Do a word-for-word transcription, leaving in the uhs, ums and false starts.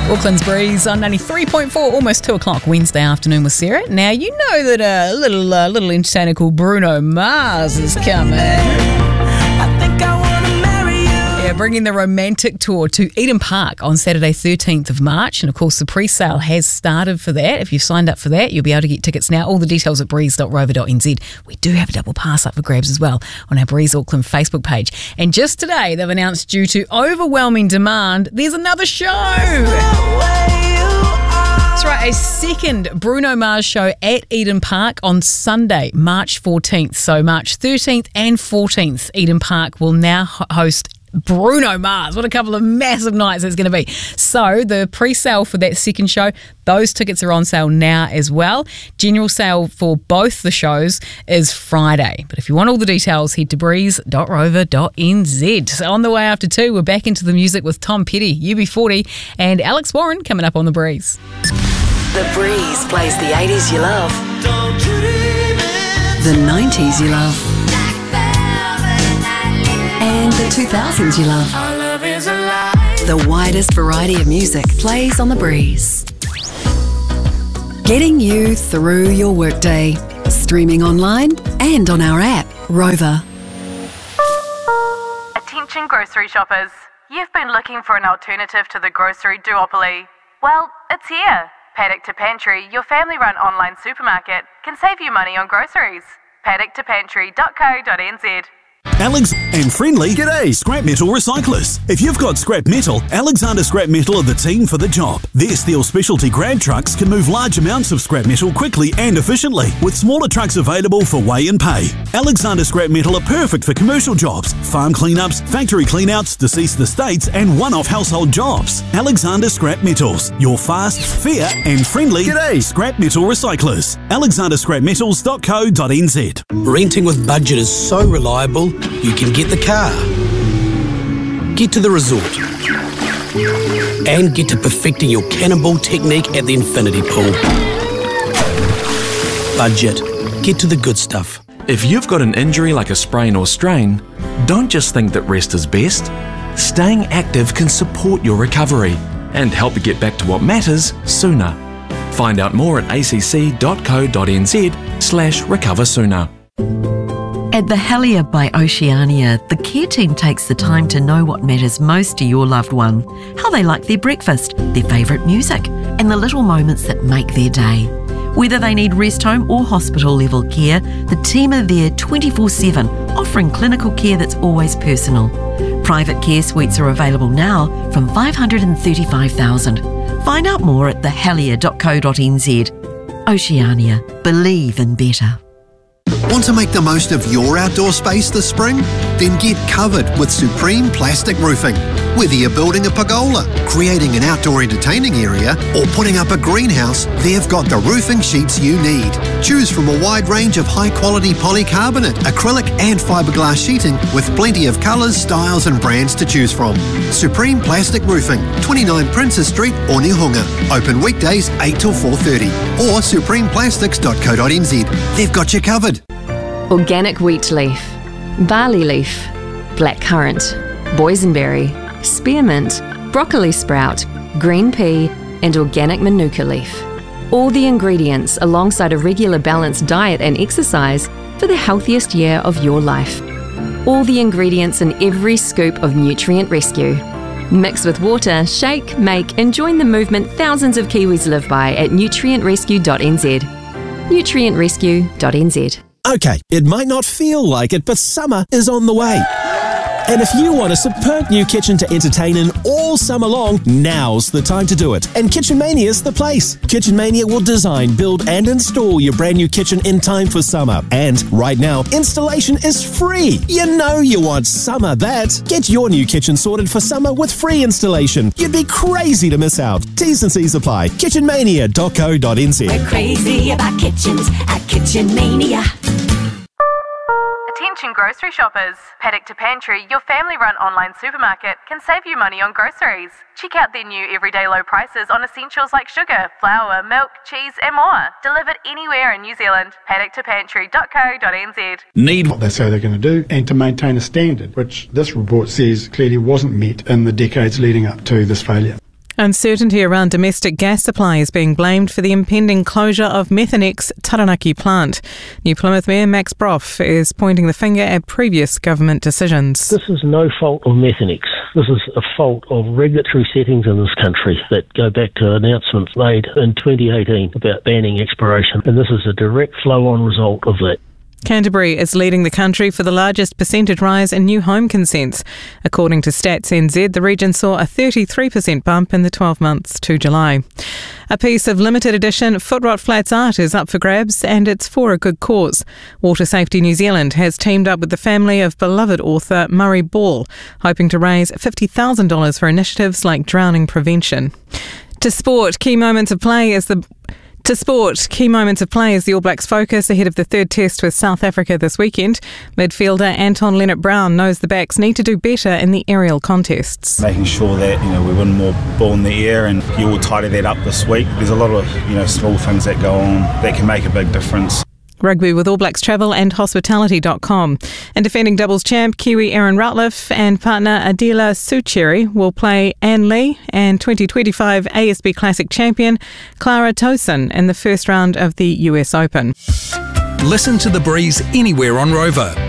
Auckland's Breeze on ninety-three point four, almost two o'clock Wednesday afternoon with Sarah. Now, you know that a little uh, little entertainer called Bruno Mars is coming. I think I want to marry you. Yeah, bringing the Romantic Tour to Eden Park on Saturday, thirteenth of March. And, of course, the pre-sale has started for that. If you've signed up for that, you'll be able to get tickets now. All the details at breeze dot rover dot n z. We do have a double pass up for grabs as well on our Breeze Auckland Facebook page. And just today, they've announced due to overwhelming demand, there's another show. That's right, a second Bruno Mars show at Eden Park on Sunday, March fourteenth. So March thirteenth and fourteenth, Eden Park will now host Bruno Mars. What a couple of massive nights it's going to be. So the pre-sale for that second show, those tickets are on sale now as well. General sale for both the shows is Friday. But if you want all the details, head to breeze dot rover dot n z. So on the way after two, we're back into the music with Tom Petty, U B forty, and Alex Warren coming up on The Breeze. The Breeze plays the eighties you love, the nineties you love, and the two thousands you love. The widest variety of music plays on The Breeze. Getting you through your workday. Streaming online and on our app, Rover. Attention grocery shoppers. You've been looking for an alternative to the grocery duopoly. Well, it's here. Paddock to Pantry, your family-run online supermarket, can save you money on groceries. paddock to pantry dot co dot n z. Alex and Friendly, g'day, scrap metal recyclers. If you've got scrap metal, Alexander Scrap Metal are the team for the job. Their steel specialty grab trucks can move large amounts of scrap metal quickly and efficiently, with smaller trucks available for weigh and pay. Alexander Scrap Metal are perfect for commercial jobs, farm cleanups, factory cleanouts, deceased estates, and one-off household jobs. Alexander Scrap Metals, your fast, fair, and friendly g'day scrap metal recyclers. alexander scrap metals dot co dot n z. Renting with budget is so reliable, you can get the car, get to the resort, and get to perfecting your cannonball technique at the infinity pool. Budget. Get to the good stuff. If you've got an injury like a sprain or strain, don't just think that rest is best. Staying active can support your recovery and help you get back to what matters sooner. Find out more at a c c dot co dot n z slash recover sooner. At the Helier by Oceania, the care team takes the time to know what matters most to your loved one, how they like their breakfast, their favourite music, and the little moments that make their day. Whether they need rest home or hospital level care, the team are there twenty-four seven, offering clinical care that's always personal. Private care suites are available now from five hundred thirty-five thousand dollars. Find out more at the helier dot co dot n z. Oceania. Believe in better. Want to make the most of your outdoor space this spring? Then get covered with Supreme Plastic Roofing. Whether you're building a pergola, creating an outdoor entertaining area, or putting up a greenhouse, they've got the roofing sheets you need. Choose from a wide range of high-quality polycarbonate, acrylic and fiberglass sheeting with plenty of colours, styles and brands to choose from. Supreme Plastic Roofing, twenty-nine Princess Street, Onehunga. Open weekdays eight till four thirty or supreme plastics dot co dot n z. They've got you covered. Organic wheat leaf, barley leaf, blackcurrant, boysenberry, spearmint, broccoli sprout, green pea, and organic manuka leaf. All the ingredients alongside a regular balanced diet and exercise for the healthiest year of your life. All the ingredients in every scoop of Nutrient Rescue. Mix with water, shake, make, and join the movement thousands of Kiwis live by at nutrient rescue dot n z. nutrient rescue dot n z. Okay, it might not feel like it, but summer is on the way. And if you want a superb new kitchen to entertain in all summer long, now's the time to do it. And Kitchen Mania's the place. Kitchen Mania will design, build and install your brand new kitchen in time for summer. And right now, installation is free. You know you want summer that. Get your new kitchen sorted for summer with free installation. You'd be crazy to miss out. T's and C's apply. kitchen mania dot co dot n z. We're crazy about kitchens at Kitchen Mania. Attention grocery shoppers. Paddock to Pantry, your family-run online supermarket, can save you money on groceries. Check out their new everyday low prices on essentials like sugar, flour, milk, cheese and more. Delivered anywhere in New Zealand. paddock to pantry dot co dot n z. Need what they say they're going to do and to maintain a standard, which this report says clearly wasn't met in the decades leading up to this failure. Uncertainty around domestic gas supply is being blamed for the impending closure of Methanex Taranaki plant. New Plymouth Mayor Max Brough is pointing the finger at previous government decisions. This is no fault of Methanex. This is a fault of regulatory settings in this country that go back to announcements made in twenty eighteen about banning exploration, and this is a direct flow-on result of that. Canterbury is leading the country for the largest percentage rise in new home consents. According to Stats N Z, the region saw a thirty-three percent bump in the twelve months to July. A piece of limited edition Footrot Flats art is up for grabs, and it's for a good cause. Water Safety New Zealand has teamed up with the family of beloved author Murray Ball, hoping to raise fifty thousand dollars for initiatives like drowning prevention. To sport, key moments of play as the To sport, key moments of play as the All Blacks focus ahead of the third test with South Africa this weekend. Midfielder Anton Leonard-Brown knows the backs need to do better in the aerial contests. Making sure that, you know, we win more ball in the air, and you will tidy that up this week. There's a lot of, you know, small things that go on that can make a big difference. Rugby with All Blacks Travel and Hospitality dot com. And defending doubles champ Kiwi Aaron Routliffe and partner Adela Sucheri will play Anne Lee and twenty twenty-five A S B Classic champion Clara Towson in the first round of the U S Open. Listen to The Breeze anywhere on Rover.